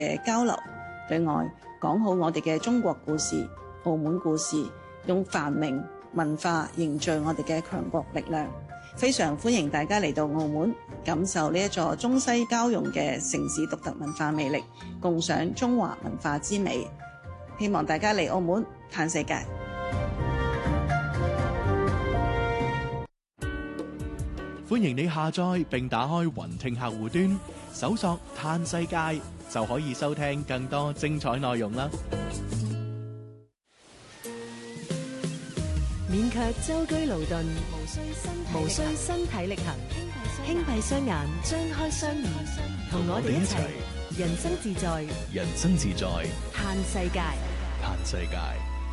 嘅交流。對外講好我哋嘅中國故事、澳門故事，用繁榮文化凝聚我哋嘅強國力量。非常歡迎大家嚟到澳門，感受呢一座中西交融嘅城市獨特文化魅力，共賞中華文化之美。希望大家嚟澳門嘆世界。 歡迎你下載並打開雲聽客戶端，搜索嘆世界就可以收聽更多精彩內容啦。 免卻舟車勞頓，無需身體力行，輕閉雙眼，張開雙耳，同我哋一齊人生自在， 人生自在， 嘆世界， 嘆世界。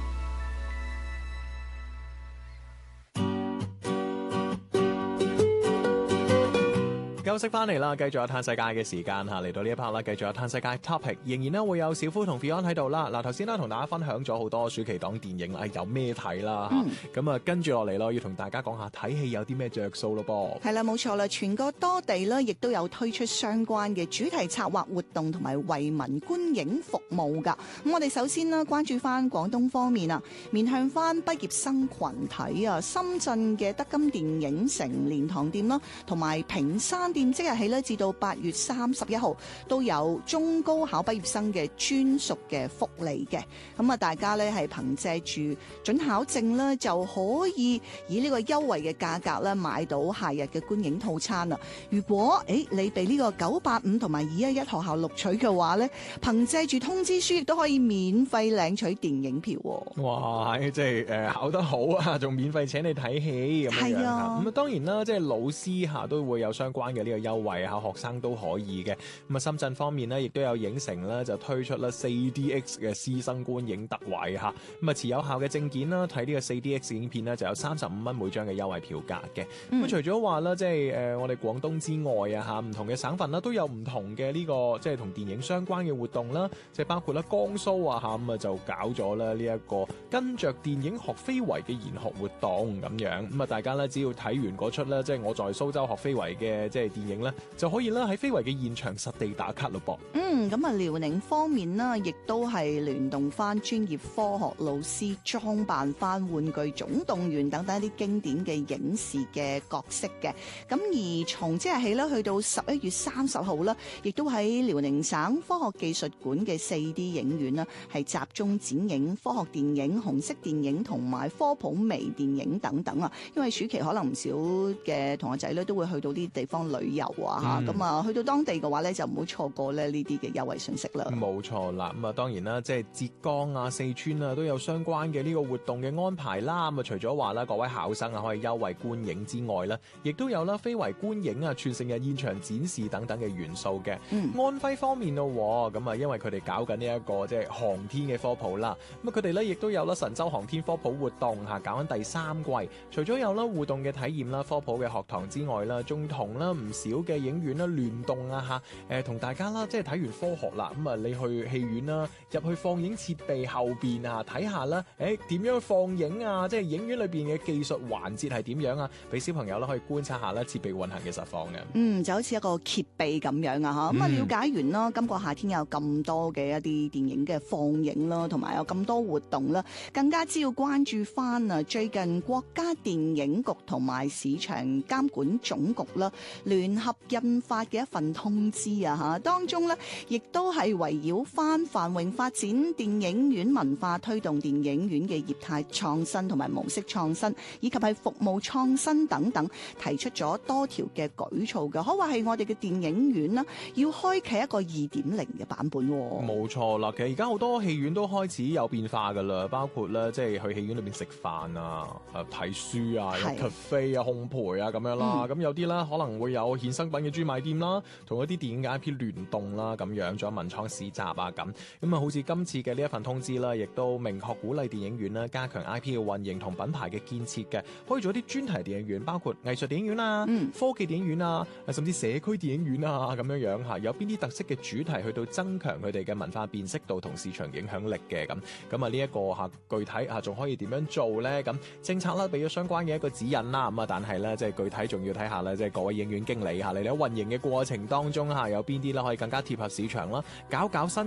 休息翻嚟啦，繼續有嘆世界嘅時間嚇，嚟到呢一 part 啦，繼續有嘆世界 topic， 仍然咧會有小夫同 Fion 喺度啦。嗱，頭先咧同大家分享咗好多暑期檔電影啦，有咩睇啦嚇，咁啊跟住落嚟咯，要同大家講下睇戲有啲咩着數咯噃。 係啦，冇錯啦，全國多地咧亦都有推出相關嘅主題策劃活動同埋惠民觀影服務㗎。咁我哋首先呢關注翻廣東方面啊，面向翻畢業生群體啊，深圳嘅德金電影城蓮塘店啦，同埋坪山店即日起咧至到8月31號都有中高考畢業生嘅專屬嘅福利嘅。咁啊，大家咧係憑借住准考證咧就可以以呢個優惠嘅價格咧買到夏日嘅觀影套餐啦。如果你被呢個985同埋211學校錄取嘅話咧，憑借住通知書亦都可以免費領取電影票喎。 哇！即係考得好啊，仲免費請你睇戲咁樣樣。咁啊當然啦，即係老師都會有相關嘅呢個優惠嚇，學生都可以嘅。咁啊，深圳方面呢，亦都有影城啦，就推出啦 4DX 嘅師生觀影特惠嚇。咁啊，持有效嘅證件啦，睇呢個 4DX 影片呢，就有35蚊每張嘅優惠票價嘅。咁除咗話啦，即係我哋廣東之外啊嚇，唔同嘅省份啦，都有唔同嘅呢個即係同電影相關嘅活動啦，即係包括啦江蘇啊嚇，咁啊就搞咗啦呢一個跟着電影學非遺嘅研學活動咁樣。咁啊，大家咧只要睇完嗰出咧，即係我在蘇州學非遺嘅即係電影咧，就可以啦喺非遺嘅現場實地打卡咯噃。 咁啊，遼寧方面呢，亦都係聯動翻專業科學老師裝扮翻玩具總動員等等一啲經典嘅影視嘅角色嘅。咁而從即日起咧，去到11月30號啦，亦都喺遼寧省科學技術館嘅 4D 影院啦，係集中展映科學電影、紅色電影同埋科普微電影等等啊。因為暑期可能唔少嘅同學仔咧都會去到呢啲地方旅遊啊嚇，咁啊去到當地嘅話咧就唔好錯過咧呢啲嘅優惠信息啦。 冇錯啦，咁啊當然啦，即係浙江啊、四川啊都有相關嘅呢個活動嘅安排啦。咁啊除咗話啦，各位考生啊可以優惠觀影之外咧，亦都有啦非遺觀影啊、全城嘅現場展示等等嘅元素嘅。安徽方面咯，咁啊因為佢哋搞緊呢一個即係航天嘅科普啦，咁啊佢哋咧亦都有啦神舟航天科普活動嚇，搞緊第3季。除咗有啦互動嘅體驗啦、科普嘅學堂之外啦，仲同啦唔少嘅影院啦聯動啊嚇，同大家啦即係睇完科學啦，咁啊你去戲院啦，入去放映設備後邊啊睇下啦，點樣放映啊，即係影院裏邊嘅技術環節係點樣啊，俾小朋友啦可以觀察下啦設備運行嘅實況嘅。 就好似一個揭秘咁樣啊嚇，咁啊了解完啦，今個夏天有咁多嘅一啲電影嘅放映啦，同埋有咁多活動啦，更加只要關注翻啊最近國家電影局同埋市場監管總局啦聯合印發嘅一份通知啊嚇，當中咧亦都係圍繞翻繁榮發展電影院文化，推動電影院嘅業態創新同埋模式創新，以及係服務創新等等，提出咗多條嘅舉措嘅，可話係我哋嘅電影院啦，要開啟一個2.0嘅版本。 冇錯啦，其實而家好多戲院都開始有變化噶啦，包括咧即係去戲院裏邊食飯啊、睇書啊、有 cafe 啊、烘焙啊咁樣啦。咁有啲咧可能會有衍生品嘅專賣店啦，同一啲電影嘅 IP 聯動啦咁樣，仲有文創市集啊咁。咁啊，好似今次嘅呢一份通知啦，亦都明確鼓勵電影院啦，加強 IP 嘅運營同品牌嘅建設嘅，可以做啲專題電影院，包括藝術電影院啊、科技電影院啊，甚至社區電影院啊咁樣樣嚇，有邊啲特色嘅主題去到增強佢哋嘅文化辨識度同市場影響力嘅咁。咁啊呢一個嚇具體嚇仲可以點樣做咧？咁政策啦俾咗相關嘅一個指引啦。咁啊但係咧即係具體仲要睇下咧，即係各位影院經理理嚇，你喺運營嘅過程當中嚇有邊啲啦可以更加貼合市場啦，搞新